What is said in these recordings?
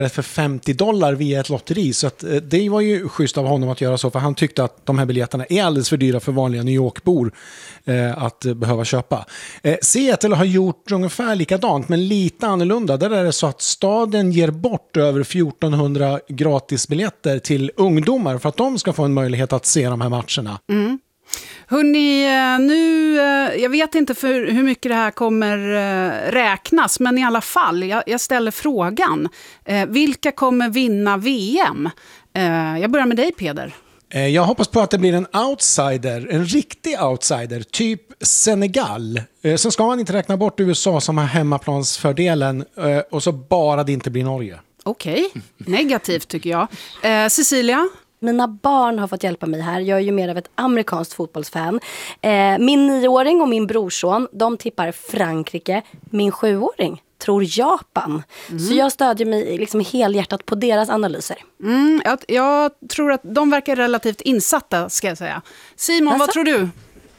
för $50 via ett lotteri, så att det var ju schysst av honom att göra så, för han tyckte att de här biljetterna är alldeles för dyra för vanliga New York-bor att behöva köpa. Seattle har gjort ungefär likadant, men lite annorlunda. Där är det så att staden ger bort över 1400 gratisbiljetter till ungdomar för att de ska få en möjlighet att se de här matcherna. Hörrni, nu, jag vet inte för hur mycket det här kommer räknas, men i alla fall, jag ställer frågan. Vilka kommer vinna VM? Jag börjar med dig, Peder. Jag hoppas på att det blir en outsider, en riktig outsider, typ Senegal. Sen ska man inte räkna bort USA som har hemmaplansfördelen, och så bara det inte blir Norge. Okej, negativt tycker jag. Cecilia? Mina barn har fått hjälpa mig här. Jag är ju mer av ett amerikanskt fotbollsfan. Min 9-åring och min brorson, de tippar Frankrike. Min 7-åring tror Japan. Så jag stödjer mig liksom helhjärtat på deras analyser. Jag tror att de verkar relativt insatta, ska jag säga. Simon, vad tror du?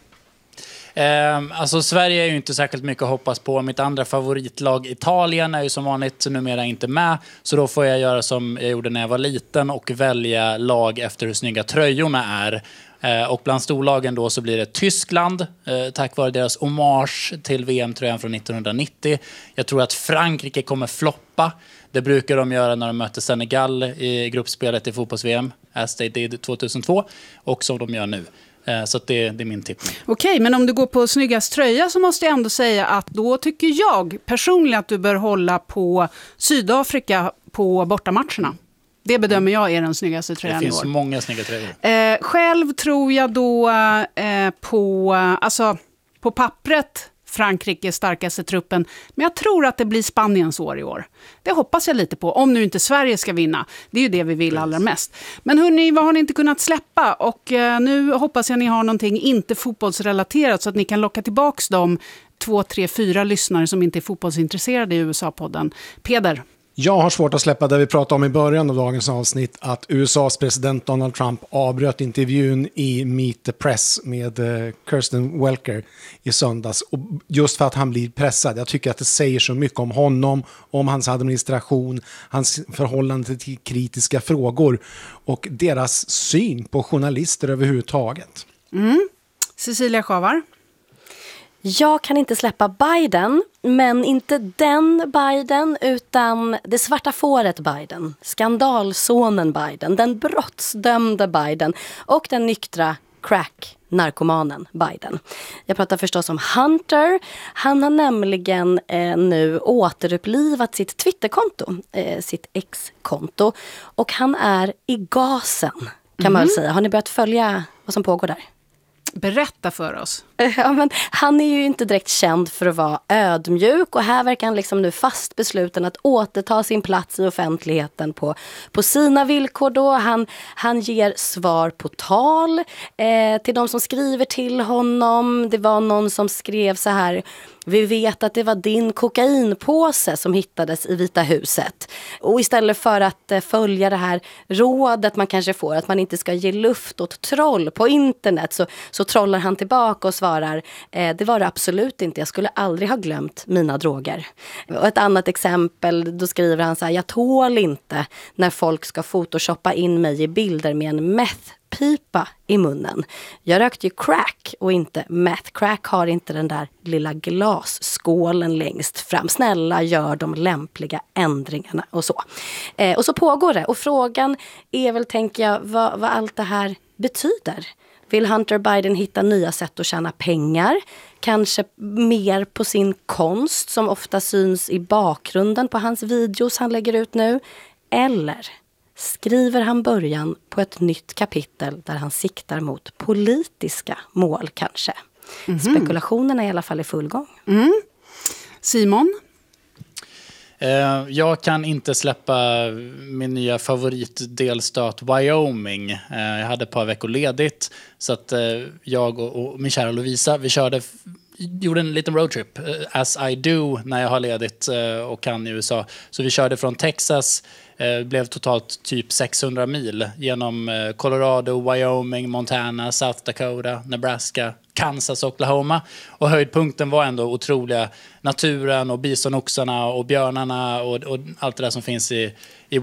Alltså Sverige är ju inte särskilt mycket att hoppas på. Mitt andra favoritlag Italien är ju som vanligt numera inte med. Så då får jag göra som jag gjorde när jag var liten och välja lag efter hur snygga tröjorna är. Och bland storlagen då så blir det Tyskland tack vare deras hommage till VM-tröjan från 1990. Jag tror att Frankrike kommer floppa. Det brukar de göra när de möter Senegal i gruppspelet i fotbolls-VM, as they did 2002, och som de gör nu. Så att det är min tippning. Okej, men om du går på snyggast tröja så måste jag ändå säga att då tycker jag personligen att du bör hålla på Sydafrika på bortamatcherna. Det bedömer jag är den snyggaste tröjan i år. Det finns många snygga tröjor. Själv tror jag då på pappret Frankrike starkaste truppen. Men jag tror att det blir Spaniens år i år. Det hoppas jag lite på. Om nu inte Sverige ska vinna. Det är ju det vi vill allra mest. Men hörni, vad har ni inte kunnat släppa? Och nu hoppas jag ni har någonting inte fotbollsrelaterat så att ni kan locka tillbaks de 2, 3, 4 lyssnare som inte är fotbollsintresserade i USA-podden. Peder? Jag har svårt att släppa det vi pratade om i början av dagens avsnitt, att USAs president Donald Trump avbröt intervjun i Meet the Press med Kirsten Welker i söndags. Och just för att han blir pressad. Jag tycker att det säger så mycket om honom, om hans administration, hans förhållande till kritiska frågor och deras syn på journalister överhuvudtaget. Cecilia Schavar? Jag kan inte släppa Biden, men inte den Biden utan det svarta fåret Biden, skandalsonen Biden, den brottsdömde Biden och den nyktra crack-narkomanen Biden. Jag pratar förstås om Hunter. Han har nämligen nu återupplivat sitt Twitterkonto, sitt ex-konto, och han är i gasen kan man väl säga. Har ni börjat följa vad som pågår där? Berätta för oss. Ja, men han är ju inte direkt känd för att vara ödmjuk och här verkar han liksom nu fast besluten att återta sin plats i offentligheten på sina villkor då. Han ger svar på tal till de som skriver till honom. Det var någon som skrev så här: vi vet att det var din kokainpåse som hittades i Vita huset. Och istället för att följa det här rådet man kanske får, att man inte ska ge luft åt troll på internet, så trollar han tillbaka och svarar: det var det absolut inte, jag skulle aldrig ha glömt mina droger. Och ett annat exempel, då skriver han så här: jag tål inte när folk ska photoshoppa in mig i bilder med en meth-pipa i munnen. Jag rökte ju crack och inte meth. Crack har inte den där lilla glasskålen längst fram. Snälla, gör de lämpliga ändringarna och så. Och så pågår det. Och frågan är väl, tänker jag, vad allt det här betyder. Vill Hunter Biden hitta nya sätt att tjäna pengar? Kanske mer på sin konst som ofta syns i bakgrunden på hans videos han lägger ut nu? Eller skriver han början på ett nytt kapitel där han siktar mot politiska mål kanske? Spekulationerna är i alla fall i full gång. Simon? Jag kan inte släppa min nya favoritdelstat Wyoming. Jag hade ett par veckor ledigt så att jag och min kära Lovisa, vi körde gjorde en liten roadtrip, as I do när jag har ledigt och kan i USA. Så vi körde från Texas, blev totalt typ 600 mil genom Colorado, Wyoming, Montana, South Dakota, Nebraska, Kansas, Oklahoma. Och höjdpunkten var ändå otroliga naturen och bisonoxarna och björnarna och allt det där som finns i